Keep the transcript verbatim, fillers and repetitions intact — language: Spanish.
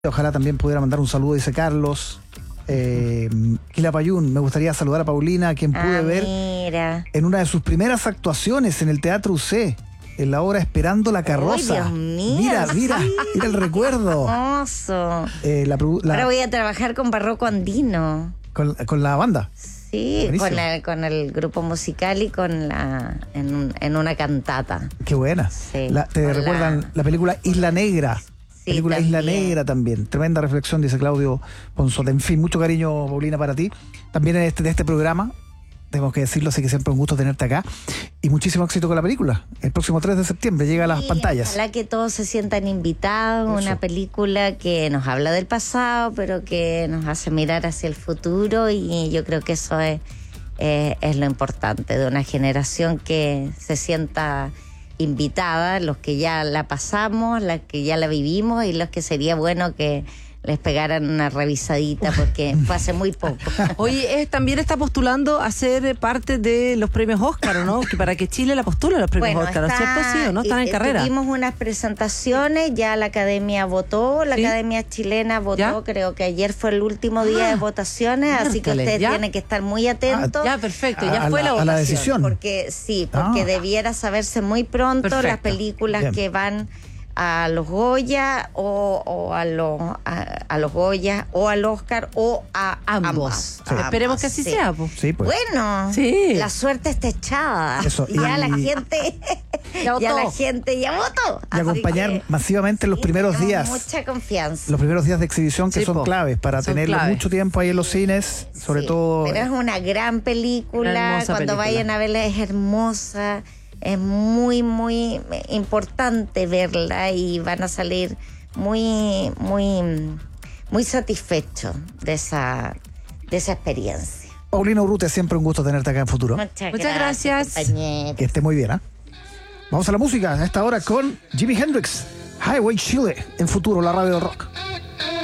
Ojalá también pudiera mandar un saludo, dice Carlos. Eh, Quilapayún, me gustaría saludar a Paulina, a quien pude ah, ver mira. en una de sus primeras actuaciones en el Teatro U C, en la obra Esperando la Carroza. Ay, Dios mío, mira, mira, sí. mira el recuerdo. Hermoso. Eh, la, la, Ahora voy a trabajar con Barroco Andino. Con, con la banda. Sí, Buenísimo. con, la, con el grupo musical y con la en, un, en una cantata. Qué buena. Sí, La, ¿Te con recuerdan la... la película Isla Negra? Sí, película también. Isla Negra también. Tremenda reflexión, dice Claudio Ponzote. En fin, mucho cariño, Paulina, para ti. También en este, de este programa, tenemos que decirlo, así que siempre un gusto tenerte acá. Y muchísimo éxito con la película. El próximo tres de septiembre llega a las Sí, pantallas. Ojalá que todos se sientan invitados. Eso. Una película que nos habla del pasado, pero que nos hace mirar hacia el futuro. Y yo creo que eso es, eh, es lo importante, de una generación que se sienta invitada, los que ya la pasamos, los que ya la vivimos y los que sería bueno que les pegaran una revisadita porque fue hace muy poco. Oye, eh, también está postulando a ser parte de los premios Óscar, ¿no? Que para que Chile la postule a los premios Bueno, Óscar, ¿no es está- cierto? Sí, ¿o no? Están en eh, carrera. Tuvimos unas presentaciones, ya la Academia votó, la ¿Sí? Academia Chilena votó, ¿Ya? creo que ayer fue el último día Ah, de votaciones, así que miércoles, ustedes ¿ya? tienen que estar muy atentos. Ya, perfecto, A- ya a fue la- la a la votación. decisión. Porque sí, porque Ah. debiera saberse muy pronto Perfecto. las películas Bien. que van a los Goya o, o a los a, a los Goya o al Oscar o a Ambos. ambos. Sí. Esperemos que así sí. sea, pues. Sí, pues. Bueno, Sí. la suerte está echada. Eso, Ya y- la gente Ya ya votó. la gente ya votó. Y Así acompañar que masivamente en los sí, primeros tenemos días. Mucha confianza. Los primeros días de exhibición que Sí, son po. claves para Son tenerlo claves. mucho tiempo ahí en los cines, sobre Sí, todo. Pero es una gran película. Una hermosa Cuando película. vayan a verla es hermosa. Es muy, muy importante verla y van a salir muy, muy, muy satisfechos de esa, de esa experiencia. Paulina Urrutia, siempre un gusto tenerte acá en Futuro. Muchas, Muchas gracias. compañeros. Que esté muy bien, ¿ah? Vamos a la música a esta hora con Jimi Hendrix, Highway Chile, en Futuro, la radio del rock.